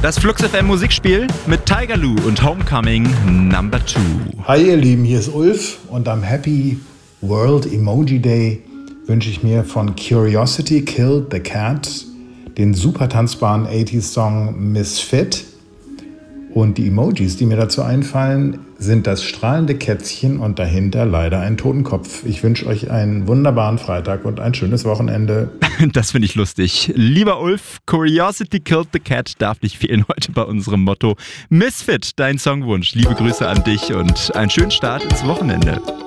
Das Flux FM Musikspiel mit Tiger Lou und Homecoming Number 2. Hi ihr Lieben, hier ist Ulf und am Happy World Emoji Day wünsche ich mir von Curiosity Killed the Cat den super tanzbaren 80s-Song Misfit. Und die Emojis, die mir dazu einfallen, sind das strahlende Kätzchen und dahinter leider ein Totenkopf. Ich wünsche euch einen wunderbaren Freitag und ein schönes Wochenende. Das finde ich lustig. Lieber Ulf, Curiosity Killed the Cat darf nicht fehlen heute bei unserem Motto Misfit, dein Songwunsch. Liebe Grüße an dich und einen schönen Start ins Wochenende.